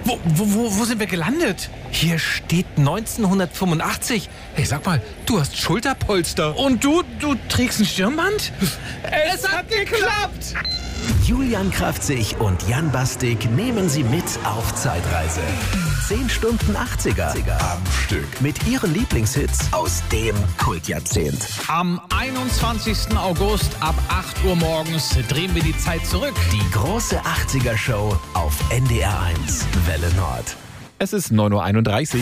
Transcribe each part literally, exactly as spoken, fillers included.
Wo, wo, wo, wo sind wir gelandet? Hier steht neunzehnhundertfünfundachtzig. Hey, sag mal, du hast Schulterpolster. Und du, du trägst ein Stirnband? Es, es hat geklappt! Julian Kraftzig und Jan Bastik nehmen Sie mit auf Zeitreise. Zehn Stunden achtziger am Stück. Mit Ihren Lieblingshits aus dem Kultjahrzehnt. Am einundzwanzigsten August ab acht Uhr morgens drehen wir die Zeit zurück. Die große achtziger-Show auf N D R eins Welle Nord. Es ist neun Uhr einunddreißig.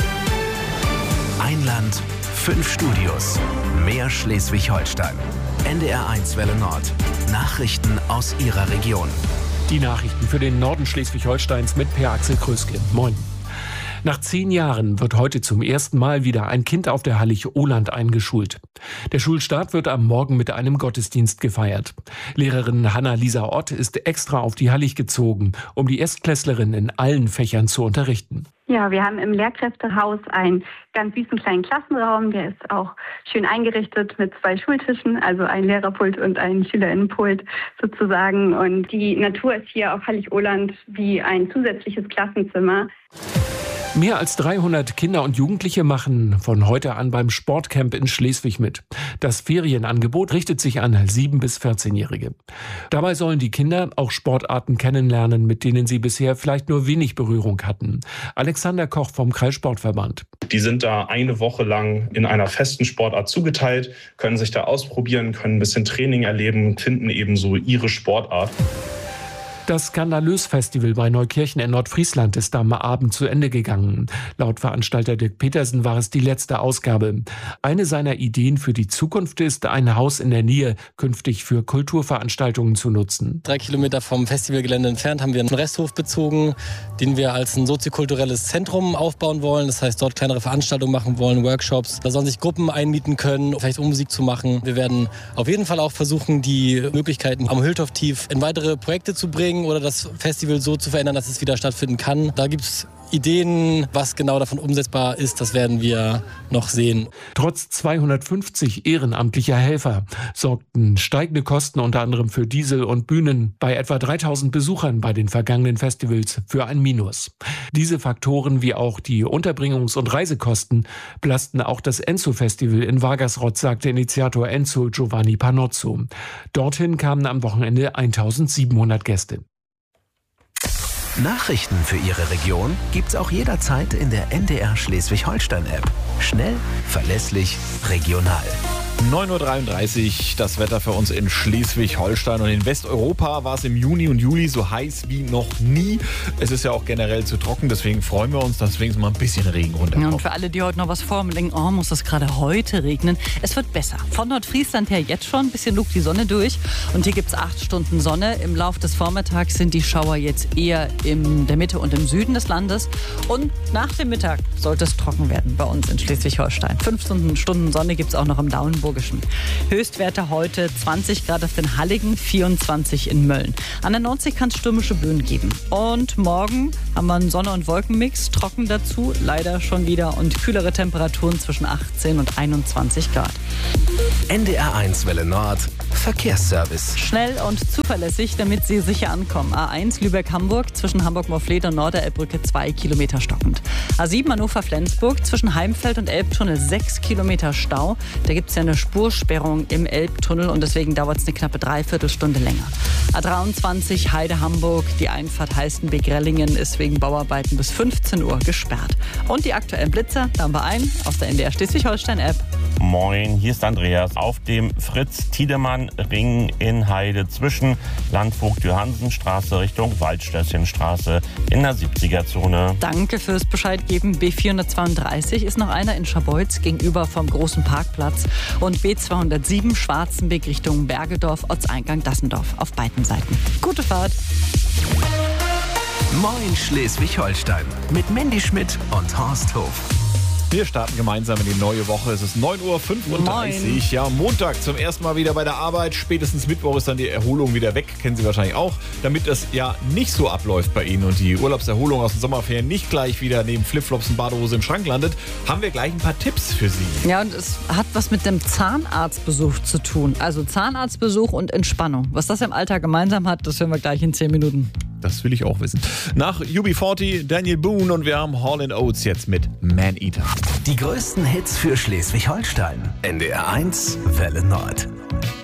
Ein Land, fünf Studios, mehr Schleswig-Holstein. N D R eins Welle Nord. Nachrichten aus Ihrer Region. Die Nachrichten für den Norden Schleswig-Holsteins mit Per Axel Kröske. Moin. Nach zehn Jahren wird heute zum ersten Mal wieder ein Kind auf der Hallig-Ohland eingeschult. Der Schulstart wird am Morgen mit einem Gottesdienst gefeiert. Lehrerin Hanna-Lisa Ott ist extra auf die Hallig gezogen, um die Erstklässlerin in allen Fächern zu unterrichten. Ja, wir haben im Lehrkräftehaus einen ganz süßen kleinen Klassenraum. Der ist auch schön eingerichtet mit zwei Schultischen, also ein Lehrerpult und ein Schülerinnenpult sozusagen. Und die Natur ist hier auf Hallig-Ohland wie ein zusätzliches Klassenzimmer. Mehr als dreihundert Kinder und Jugendliche machen von heute an beim Sportcamp in Schleswig mit. Das Ferienangebot richtet sich an sieben- bis vierzehnjährige. Dabei sollen die Kinder auch Sportarten kennenlernen, mit denen sie bisher vielleicht nur wenig Berührung hatten. Alexander Koch vom Kreissportverband. Die sind da eine Woche lang in einer festen Sportart zugeteilt, können sich da ausprobieren, können ein bisschen Training erleben, finden eben so ihre Sportart. Das Skandalös-Festival bei Neukirchen in Nordfriesland ist am Abend zu Ende gegangen. Laut Veranstalter Dirk Petersen war es die letzte Ausgabe. Eine seiner Ideen für die Zukunft ist, ein Haus in der Nähe künftig für Kulturveranstaltungen zu nutzen. Drei Kilometer vom Festivalgelände entfernt haben wir einen Resthof bezogen, den wir als ein soziokulturelles Zentrum aufbauen wollen. Das heißt, dort kleinere Veranstaltungen machen wollen, Workshops. Da sollen sich Gruppen einmieten können, vielleicht um Musik zu machen. Wir werden auf jeden Fall auch versuchen, die Möglichkeiten am Hülltorf-Tief in weitere Projekte zu bringen oder das Festival so zu verändern, dass es wieder stattfinden kann. Da gibt es Ideen, was genau davon umsetzbar ist, das werden wir noch sehen. Trotz zweihundertfünfzig ehrenamtlicher Helfer sorgten steigende Kosten unter anderem für Diesel und Bühnen bei etwa dreitausend Besuchern bei den vergangenen Festivals für ein Minus. Diese Faktoren wie auch die Unterbringungs- und Reisekosten belasten auch das Enzo-Festival in Wagersrott, sagte Initiator Enzo Giovanni Panozzo. Dorthin kamen am Wochenende eintausendsiebenhundert Gäste. Nachrichten für Ihre Region gibt's auch jederzeit in der N D R Schleswig-Holstein-App. Schnell, verlässlich, regional. neun Uhr dreiunddreißig, das Wetter für uns in Schleswig-Holstein und in Westeuropa war es im Juni und Juli so heiß wie noch nie. Es ist ja auch generell zu trocken, deswegen freuen wir uns, dass wenigstens mal ein bisschen Regen runterkommt. Ja, und für alle, die heute noch was vorhaben und denken, oh, muss das gerade heute regnen? Es wird besser. Von Nordfriesland her jetzt schon, ein bisschen lugt die Sonne durch und hier gibt es acht Stunden Sonne. Im Laufe des Vormittags sind die Schauer jetzt eher in der Mitte und im Süden des Landes und nach dem Mittag sollte es trocken werden bei uns in Schleswig-Holstein. Fünf Stunden Sonne gibt es auch noch im Dauenburgischen. Höchstwerte heute zwanzig Grad auf den Halligen, vierundzwanzig in Mölln. An der Nordsee kann es stürmische Böen geben. Und morgen haben wir einen Sonne- und Wolkenmix, trocken dazu, leider schon wieder und kühlere Temperaturen zwischen achtzehn und einundzwanzig Grad. N D R eins Welle Nord, Verkehrsservice. Schnell und zuverlässig, damit Sie sicher ankommen. A eins Lübeck-Hamburg zwischen Hamburg-Morfleet und Norderelbbrücke zwei Kilometer stockend. A sieben Hannover-Flensburg zwischen Heimfeld und Elbtunnel sechs Kilometer Stau. Da gibt es ja eine Spursperrung im Elbtunnel und deswegen dauert es eine knappe Dreiviertelstunde länger. A dreiundzwanzig Heide-Hamburg, die Einfahrt Heißenbeck-Rellingen ist wegen Bauarbeiten bis fünfzehn Uhr gesperrt. Und die aktuellen Blitzer, da haben wir einen aus der N D R Schleswig-Holstein-App. Moin, hier ist Andreas. Auf dem Fritz-Tiedemann-Ring in Heide zwischen Landvogt-Johannsen-Straße Richtung Waldstößchenstraße in der siebziger-Zone. Danke fürs Bescheid geben. B vierhundertzweiunddreißig ist noch einer in Scharbeutz gegenüber vom großen Parkplatz. Und B zweihundertsieben Schwarzenbeck Richtung Bergedorf, Ortseingang Dassendorf auf beiden Seiten. Gute Fahrt. Moin Schleswig-Holstein mit Mandy Schmidt und Horst Hof. Wir starten gemeinsam in die neue Woche. Es ist neun Uhr fünfunddreißig. Moin. Ja, Montag zum ersten Mal wieder bei der Arbeit. Spätestens Mittwoch ist dann die Erholung wieder weg. Kennen Sie wahrscheinlich auch. Damit das ja nicht so abläuft bei Ihnen und die Urlaubserholung aus den Sommerferien nicht gleich wieder neben Flipflops und Badehose im Schrank landet, haben wir gleich ein paar Tipps für Sie. Ja, und es hat was mit dem Zahnarztbesuch zu tun. Also Zahnarztbesuch und Entspannung. Was das im Alltag gemeinsam hat, das hören wir gleich in zehn Minuten. Das will ich auch wissen. Nach U B vierzig, Daniel Boone und wir haben Hall and Oates jetzt mit Man Eater. Die größten Hits für Schleswig-Holstein. N D R eins, Welle Nord.